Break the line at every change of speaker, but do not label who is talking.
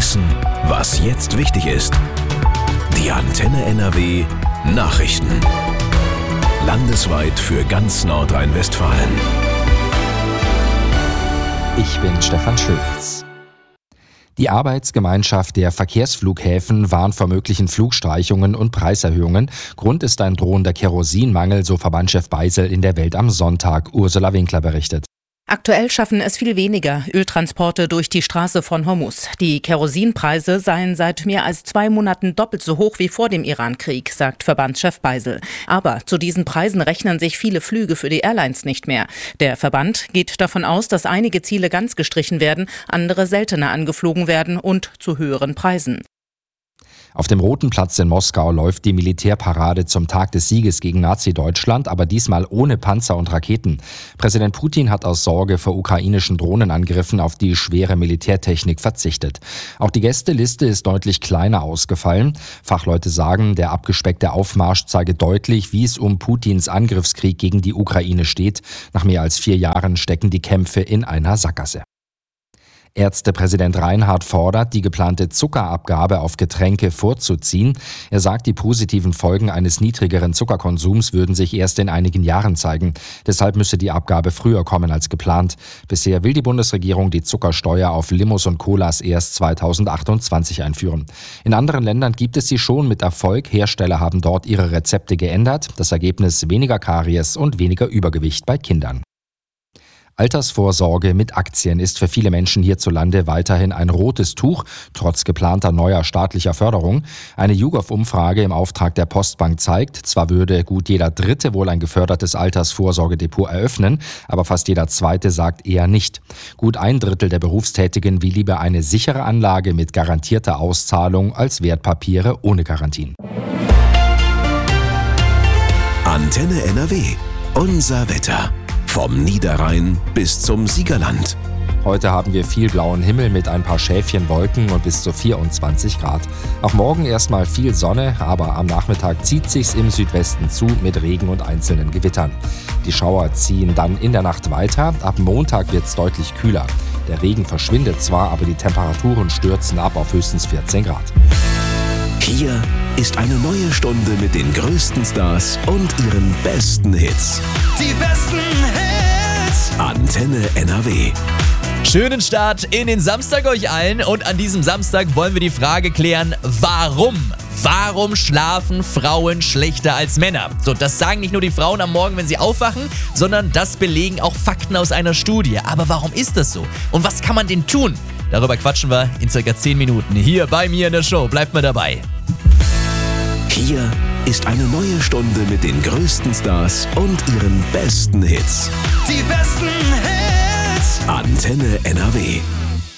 wissen, was jetzt wichtig ist. Die Antenne NRW Nachrichten. Landesweit für ganz Nordrhein-Westfalen.
Ich bin Stefan Schulz. Die Arbeitsgemeinschaft der Verkehrsflughäfen warnt vor möglichen Flugstreichungen und Preiserhöhungen. Grund ist ein drohender Kerosinmangel, so Verbandschef Beisel in der Welt am Sonntag. Ursula Winkler berichtet.
Aktuell schaffen es viel weniger Öltransporte durch die Straße von Hormuz. Die Kerosinpreise seien seit mehr als 2 Monaten doppelt so hoch wie vor dem Irankrieg, sagt Verbandschef Beisel. Aber zu diesen Preisen rechnen sich viele Flüge für die Airlines nicht mehr. Der Verband geht davon aus, dass einige Ziele ganz gestrichen werden, andere seltener angeflogen werden und zu höheren Preisen.
Auf dem Roten Platz in Moskau läuft die Militärparade zum Tag des Sieges gegen Nazi-Deutschland, aber diesmal ohne Panzer und Raketen. Präsident Putin hat aus Sorge vor ukrainischen Drohnenangriffen auf die schwere Militärtechnik verzichtet. Auch die Gästeliste ist deutlich kleiner ausgefallen. Fachleute sagen, der abgespeckte Aufmarsch zeige deutlich, wie es um Putins Angriffskrieg gegen die Ukraine steht. Nach mehr als 4 Jahren stecken die Kämpfe in einer Sackgasse. Ärztepräsident Reinhardt fordert, die geplante Zuckerabgabe auf Getränke vorzuziehen. Er sagt, die positiven Folgen eines niedrigeren Zuckerkonsums würden sich erst in einigen Jahren zeigen. Deshalb müsse die Abgabe früher kommen als geplant. Bisher will die Bundesregierung die Zuckersteuer auf Limos und Colas erst 2028 einführen. In anderen Ländern gibt es sie schon mit Erfolg. Hersteller haben dort ihre Rezepte geändert. Das Ergebnis: weniger Karies und weniger Übergewicht bei Kindern. Altersvorsorge mit Aktien ist für viele Menschen hierzulande weiterhin ein rotes Tuch, trotz geplanter neuer staatlicher Förderung. Eine YouGov-Umfrage im Auftrag der Postbank zeigt, zwar würde gut jeder Dritte wohl ein gefördertes Altersvorsorgedepot eröffnen, aber fast jeder Zweite sagt eher nicht. Gut 1/3 der Berufstätigen will lieber eine sichere Anlage mit garantierter Auszahlung als Wertpapiere ohne Garantien.
Antenne NRW. Unser Wetter. Vom Niederrhein bis zum Siegerland.
Heute haben wir viel blauen Himmel mit ein paar Schäfchenwolken und bis zu 24 Grad. Auch morgen erstmal viel Sonne, aber am Nachmittag zieht sich's im Südwesten zu mit Regen und einzelnen Gewittern. Die Schauer ziehen dann in der Nacht weiter. Ab Montag wird's deutlich kühler. Der Regen verschwindet zwar, aber die Temperaturen stürzen ab auf höchstens 14 Grad.
Hier ist eine neue Stunde mit den größten Stars und ihren besten Hits.
Die besten Hits!
Antenne NRW.
Schönen Start in den Samstag euch allen, und an diesem Samstag wollen wir die Frage klären, warum? Warum schlafen Frauen schlechter als Männer? So, das sagen nicht nur die Frauen am Morgen, wenn sie aufwachen, sondern das belegen auch Fakten aus einer Studie. Aber warum ist das so? Und was kann man denn tun? Darüber quatschen wir in circa 10 Minuten hier bei mir in der Show. Bleibt mal dabei.
Hier ist eine neue Stunde mit den größten Stars und ihren besten Hits.
Die besten Hits!
Antenne NRW.